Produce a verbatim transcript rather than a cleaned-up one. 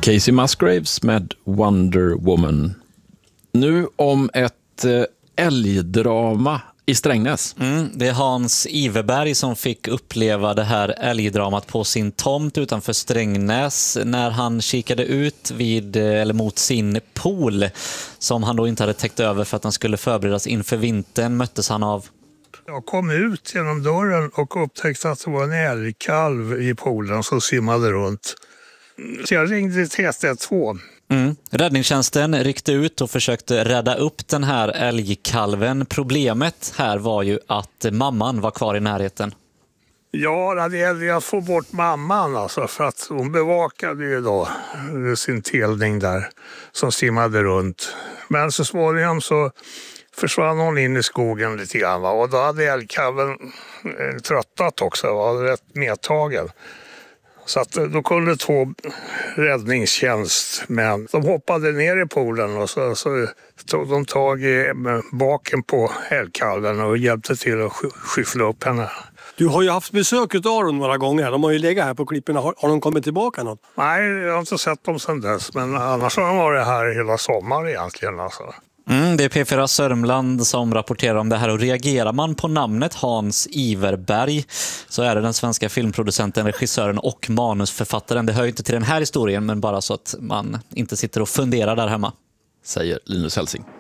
Casey Musgraves med Wonder Woman. Nu om ett älgdrama i Strängnäs. Mm, det är Hans Iverberg som fick uppleva det här älgdramat på sin tomt utanför Strängnäs när han kikade ut vid, eller mot sin pool som han då inte hade täckt över för att han skulle förberedas inför vintern. Möttes han av... Jag kom ut genom dörren och upptäckte att det var en älgkalv i poolen som simmade runt. Så jag ringde till ett ett två. Mm. Räddningstjänsten ryckte ut och försökte rädda upp den här älgkalven. Problemet här var ju att mamman var kvar i närheten. Ja, det gällde att få bort mamman alltså, för att hon bevakade ju då sin telning där som simmade runt. Men så småningom så försvann hon in i skogen lite grann, va? Och då hade älgkalven tröttat också, var rätt medtagen. Så att då kunde två räddningstjänstmän, de hoppade ner i poolen och så, så tog de tag i baken på älgkalven och hjälpte till att skyffla upp henne. Du har ju haft besök av dem några gånger. De har ju legat här på klipporna. Har, har de kommit tillbaka något? Nej, jag har inte sett dem sedan dess. Men annars har de varit här hela sommaren egentligen. Alltså. Mm, det är P fyra Sörmland som rapporterar om det här. Och reagerar man på namnet Hans Iverberg så är det den svenska filmproducenten, regissören och manusförfattaren. Det hör ju inte till den här historien, men bara så att man inte sitter och funderar där hemma. Säger Linus Helsing.